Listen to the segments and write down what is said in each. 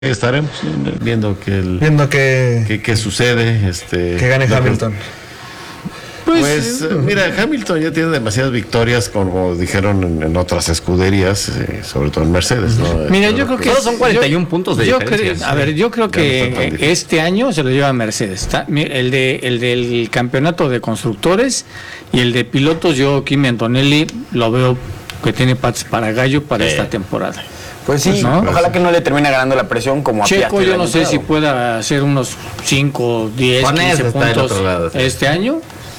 Estaremos viendo qué sucede. Que gane Hamilton. Pues mira, Hamilton ya tiene demasiadas victorias, como dijeron en otras escuderías, sobre todo en Mercedes, ¿no? Mira, yo creo que todos son 41 puntos de diferencia. Yo creo que este año se lo lleva Mercedes. El del campeonato de constructores y el de pilotos, yo Kimi Antonelli lo veo que tiene patas para gallo para esta temporada. Pues sí, ¿no? Ojalá que no le termine ganando la presión como a Checo. Piastri. Yo no sé si pueda hacer unos 5, 10, 15 puntos este año.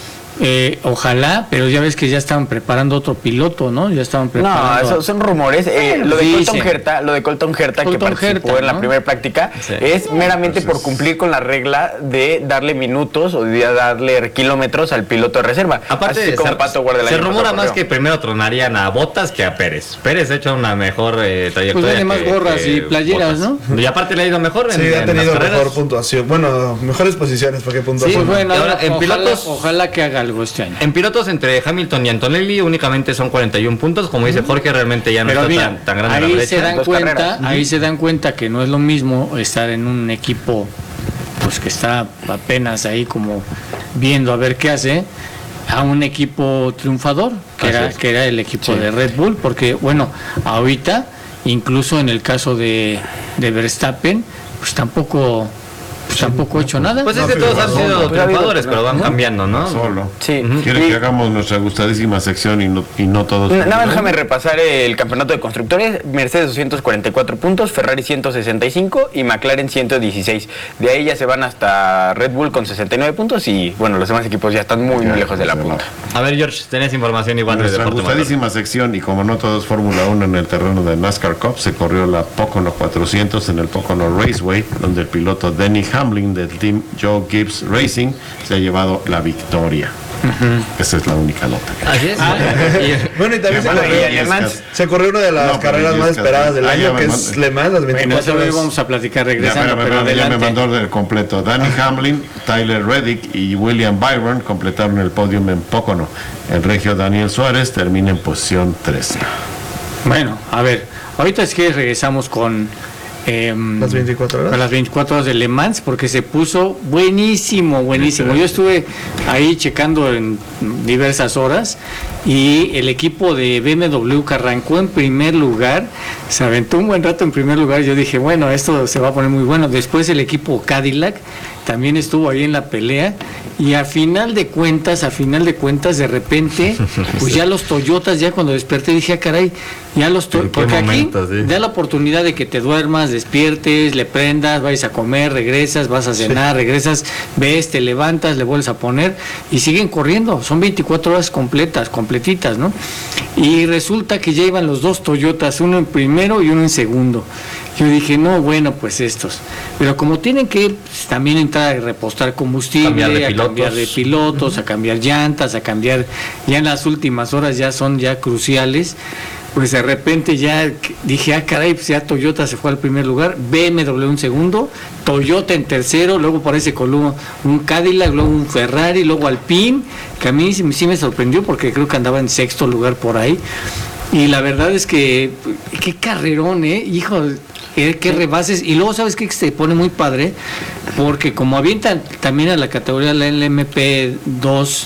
Ojalá, pero ya ves que ya estaban preparando otro piloto, ¿no? Ya estaban preparando. No, esos son rumores. Lo de Colton Herta, que participó en la primera práctica, es meramente por cumplir con la regla de darle minutos o de darle kilómetros al piloto de reserva. Aparte de se rumora más que primero tronarían a Bottas que a Pérez. Pérez ha hecho una mejor trayectoria. Pues tiene más gorras y playeras, ¿no? Y aparte le ha ido mejor. Sí, ha tenido mejor puntuación. Bueno, mejores posiciones porque puntuación. Sí, bueno, ahora en pilotos, ojalá que haga algo este año. En pilotos entre Hamilton y Antonelli únicamente son 41 puntos, como dice Jorge, realmente ya no está tan grande la brecha. Ahí se dan cuenta que no es lo mismo estar en un equipo pues que está apenas ahí como viendo a ver qué hace, a un equipo triunfador, que era el equipo de Red Bull, porque bueno, ahorita, incluso en el caso de Verstappen, pues tampoco ha hecho nada. Pues es que todos han sido triunfadores, pero van cambiando, ¿no? Solo. Sí. Quieren que hagamos nuestra gustadísima sección y no todos. Nada más déjame repasar el campeonato de constructores. Mercedes 244 puntos, Ferrari 165 y McLaren 116. De ahí ya se van hasta Red Bull con 69 puntos y bueno, los demás equipos ya están muy lejos de la punta. A ver, George, tenés información igual de nuestra deporte gustadísima sección, y como no todo es Fórmula 1 en el terreno de NASCAR Cup, se corrió la Pocono 400 en el Pocono Raceway, donde el piloto Denny Hamlin del team Joe Gibbs Racing se ha llevado la victoria. Esa es la única nota. Así es. Bueno, y también se corrió una de las carreras más esperadas del año, que es Le Mans, las 24 horas. Vamos a platicar regresando, ya me mandó del completo. Danny Hamlin, Tyler Reddick y William Byron completaron el podium en Pocono. El regio Daniel Suárez termina en posición 3. Bueno, a ver, ahorita es que regresamos con las 24 horas. Con las 24 horas de Le Mans, porque se puso buenísimo. Yo estuve ahí checando en diversas horas y el equipo de BMW que arrancó en primer lugar, se aventó un buen rato en primer lugar. Yo dije, bueno, esto se va a poner muy bueno. Después el equipo Cadillac también estuvo ahí en la pelea y a final de cuentas de repente pues ya los Toyotas, ya cuando desperté dije, caray, ya los porque aquí da la oportunidad de que te duermas, despiertes, le prendas, vayas a comer, regresas, vas a cenar, regresas, ves, te levantas, le vuelves a poner y siguen corriendo. Son 24 horas completitas, ¿no? Y resulta que ya iban los dos Toyotas, uno en primero y uno en segundo. Yo dije, no, bueno, pues estos. Pero como tienen que también entrar a repostar combustible, cambiar de pilotos, a cambiar llantas, a cambiar, ya en las últimas horas ya son cruciales, pues de repente ya dije, caray, pues ya Toyota se fue al primer lugar, BMW en segundo, Toyota en tercero, luego parece con un Cadillac, luego un Ferrari, luego Alpine, que a mí sí me sorprendió porque creo que andaba en sexto lugar por ahí. Y la verdad es que, qué carrerón, hijo, qué rebases. Y luego, ¿sabes qué? Que se pone muy padre, porque como avientan también a la categoría la LMP2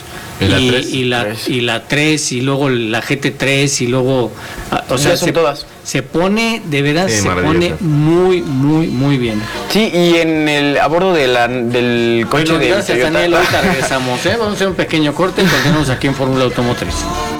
y la 3 y luego la GT3 y luego, o sea, son todas. Se pone, de verdad, se pone muy, muy, muy bien. Sí, y a bordo del coche de gracias, Daniel, ahorita regresamos, vamos a hacer un pequeño corte y continuamos aquí en Fórmula Automotriz.